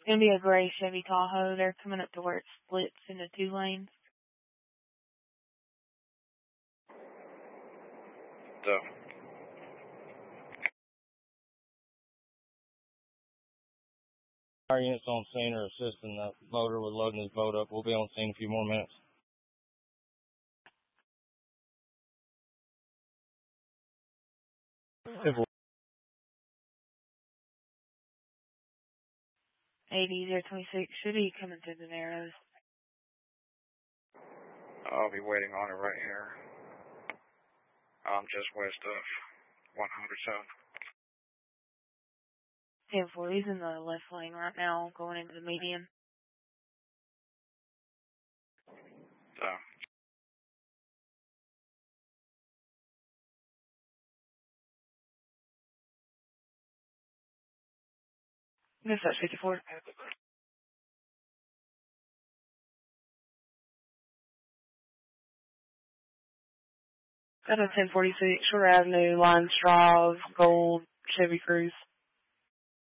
It's going to be a gray Chevy Tahoe. They're coming up to where it splits into 2 lanes. So. Our units on scene are assisting the loader with loading his boat up. We'll be on scene in a few more minutes. Civil. 80-026 should be coming through the Narrows. I'll be waiting on it right here. I'm just west of 100 South. 10-4, he's in the left lane right now, going into the median. So. Yes, that's 54. Got a 1046, Shore Avenue, Line Straws, Gold, Chevy Cruze.